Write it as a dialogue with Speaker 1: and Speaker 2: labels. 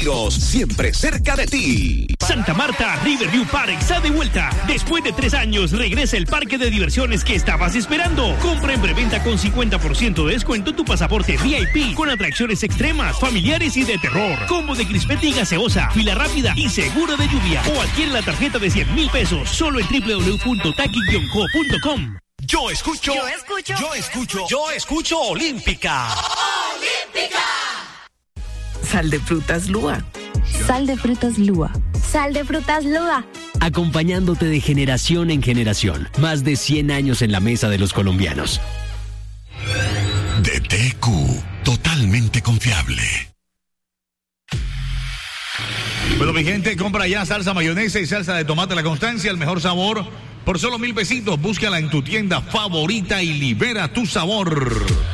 Speaker 1: Tiros, siempre cerca de ti.
Speaker 2: Santa Marta Riverview Park está de vuelta. Después de 3 años, regresa el parque de diversiones que estabas esperando. Compra en preventa con 50% de descuento tu pasaporte VIP con atracciones extremas, familiares y de terror. Combo de crispeta y gaseosa, fila rápida y seguro de lluvia. O adquiere la tarjeta de 100,000 pesos solo en www.taki-co.com.
Speaker 1: Yo escucho Olímpica.
Speaker 3: ¡Olímpica!
Speaker 4: Sal de frutas Lua.
Speaker 5: Sal de frutas Lua.
Speaker 6: Sal de frutas Lua.
Speaker 7: Acompañándote de generación en generación. Más de 100 años en la mesa de los colombianos.
Speaker 1: DTQ, totalmente confiable.
Speaker 8: Bueno, mi gente, compra ya salsa mayonesa y salsa de tomate La Constancia, el mejor sabor. Por solo 1,000 pesitos, búscala en tu tienda favorita y libera tu sabor.